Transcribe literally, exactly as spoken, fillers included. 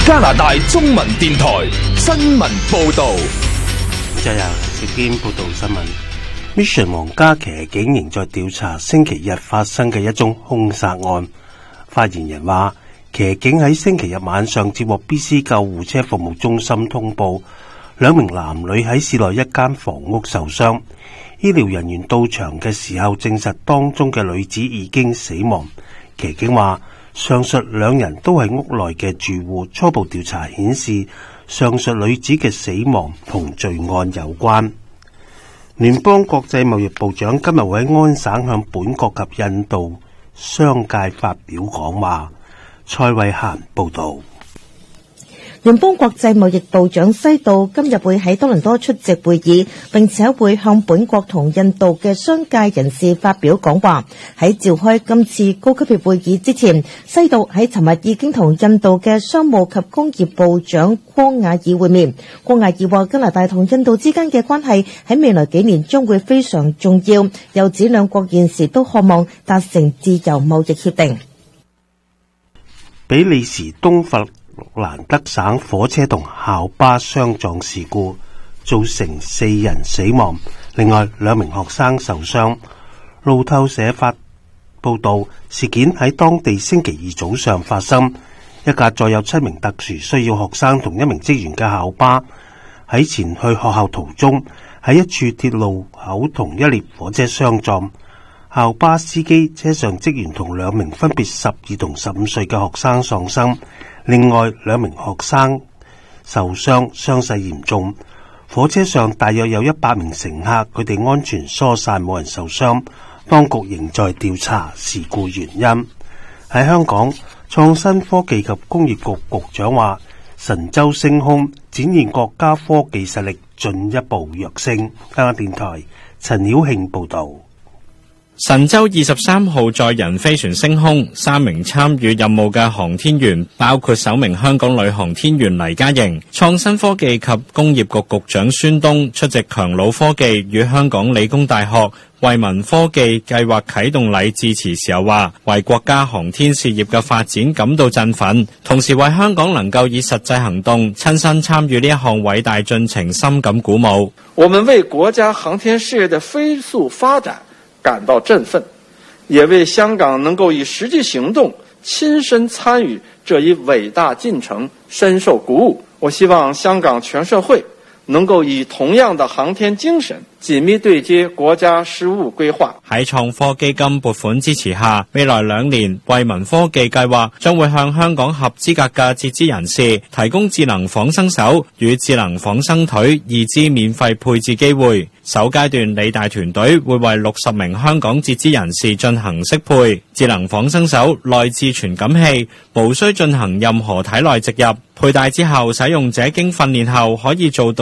加拿大中文電台新聞報道。 就由小編報道新聞。Mission 皇家騎警仍在調查星期日發生嘅一宗兇殺案。發言人話，騎警喺星期日晚上接獲 B C 救護車服務中心通報，兩名男女喺市內一間房屋受傷。醫療人員到場嘅時候證實當中嘅女子已經死亡。騎警話，上述兩人都係屋內嘅住戶，初步調查顯示上述女子嘅死亡同罪案有關。聯邦國際貿易部長今日會喺安省向本國及印度商界發表講話。蔡慧嫻報道。 聯邦國際貿易部長西道今日會喺多倫多出席會議，並且會向本國同印度嘅商界人士發表講話。喺召開今次高級別會議之前，西道喺尋日已經同印度嘅商務及工業部長光瓦爾會面。光瓦爾話加拿大同印度之間嘅關係喺未來幾年將會非常重要，又指兩國現時都渴望達成自由貿易協定。 比利時東弗蘭德省火車同校巴相撞事故造成四人死亡，另外兩名學生受傷。路透社發報道，事件喺當地星期二早上發生。一架載有七名特殊需要學生同一名職員嘅校巴喺前去學校途中，喺一處鐵路口同一列火車相撞。校巴司機、車上職員同兩名分別十二同十五歲嘅學生喪生，另外兩名學生受傷，傷勢嚴重。火車上大約有一百名乘客，佢哋安全疏散，冇人受傷。當局仍在調查事故原因。喺香港，創新科技及工業局局長話，神舟升空展現國家科技實力進一步躍升。香港電台陳曉慶報道。 神舟二十三號載人飛船升空，三名參與任務嘅航天員包括首名香港女航天員黎嘉瑩。創新科技及工業局局長孫東出席強佬科技與香港理工大學惠民科技計劃啟動禮致辭時候話，為國家航天事業嘅發展感到振奮，同時為香港能夠以實際行動親身參與呢一項偉大進程深感鼓舞。 我們為國家航天事業的飛速發展感到振奮，也為香港能夠以實際行動親身參與這一偉大進程深受鼓舞。我希望香港全社會能夠以同樣的航天精神緊密對接國家事務規劃。 喺創科基金撥款支持下，未來兩年惠民科技計劃將會向香港合資格嘅截肢人士提供智能仿生手與智能仿生腿義肢免費配置機會。首階段理大團隊會為六十名香港截肢人士進行適配。智能仿生手內置傳感器，無需進行任何體內植入，佩戴之後使用者經訓練後可以做到